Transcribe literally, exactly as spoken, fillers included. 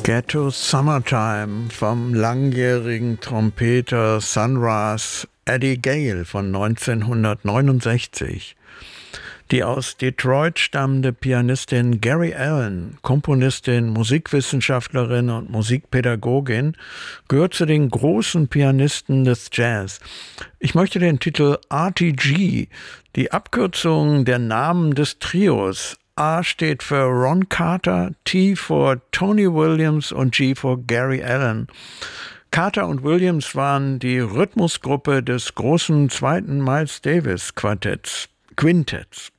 Get to Summertime vom langjährigen Trompeter Sun Ra's Eddie Gale von neunzehnhundertneunundsechzig. Die aus Detroit stammende Pianistin Gary Allen, Komponistin, Musikwissenschaftlerin und Musikpädagogin, gehört zu den großen Pianisten des Jazz. Ich möchte den Titel R T G, die Abkürzung der Namen des Trios, A steht für Ron Carter, T für Tony Williams und G für Gary Allen. Carter und Williams waren die Rhythmusgruppe des großen zweiten Miles Davis Quartetts, Quintetts.